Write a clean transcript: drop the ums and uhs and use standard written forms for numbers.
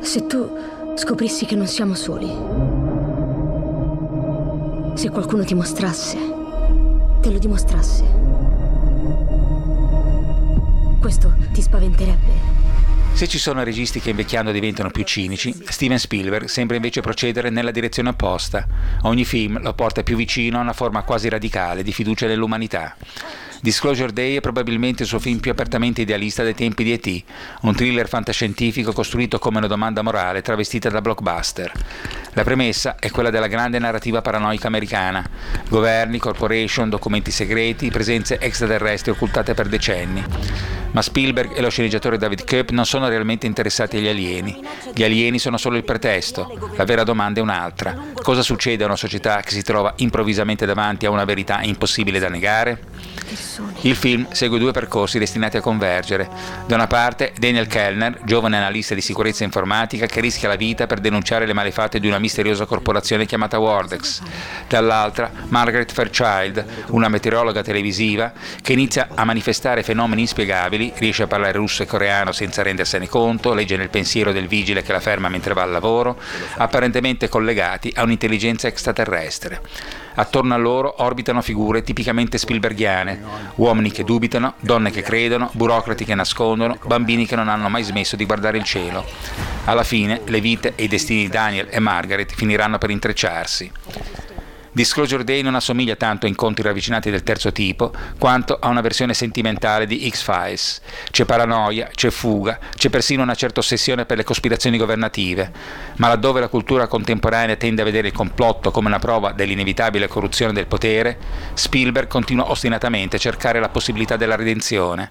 Se tu scoprissi che non siamo soli, se qualcuno ti mostrasse, te lo dimostrasse, questo ti spaventerebbe? Se ci sono registi che invecchiando diventano più cinici, Steven Spielberg sembra invece procedere nella direzione opposta. Ogni film lo porta più vicino a una forma quasi radicale di fiducia nell'umanità. Disclosure Day è probabilmente il suo film più apertamente idealista dei tempi di E.T., un thriller fantascientifico costruito come una domanda morale travestita da blockbuster. La premessa è quella della grande narrativa paranoica americana: governi, corporation, documenti segreti, presenze extraterrestri occultate per decenni. Ma Spielberg e lo sceneggiatore David Koepp non sono realmente interessati agli alieni. Gli alieni sono solo il pretesto. La vera domanda è un'altra: cosa succede a una società che si trova improvvisamente davanti a una verità impossibile da negare? Il film segue due percorsi destinati a convergere. Da una parte Daniel Kellner, giovane analista di sicurezza informatica che rischia la vita per denunciare le malefatte di una misteriosa corporazione chiamata Wordex. Dall'altra Margaret Fairchild, una meteorologa televisiva che inizia a manifestare fenomeni inspiegabili, riesce a parlare russo e coreano senza rendersene conto, legge nel pensiero del vigile che la ferma mentre va al lavoro, apparentemente collegati a un'intelligenza extraterrestre. Attorno a loro orbitano figure tipicamente spielberghiane: uomini che dubitano, donne che credono, burocrati che nascondono, bambini che non hanno mai smesso di guardare il cielo. Alla fine le vite e i destini di Daniel e Margaret finiranno per intrecciarsi. Disclosure Day non assomiglia tanto a incontri ravvicinati del terzo tipo quanto a una versione sentimentale di X-Files. C'è paranoia, c'è fuga, c'è persino una certa ossessione per le cospirazioni governative, ma laddove la cultura contemporanea tende a vedere il complotto come una prova dell'inevitabile corruzione del potere, Spielberg continua ostinatamente a cercare la possibilità della redenzione.